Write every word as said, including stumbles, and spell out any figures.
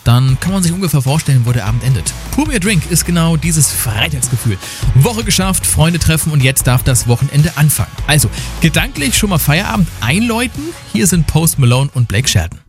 dann kann man sich ungefähr vorstellen, wo der Abend endet. Pour Me a Drink ist genau dieses Freitagsgefühl. Woche geschafft, Freunde treffen und jetzt darf das Wochenende anfangen. Also gedanklich schon mal Feierabend einläuten. Hier sind Post Malone und Blake Shelton.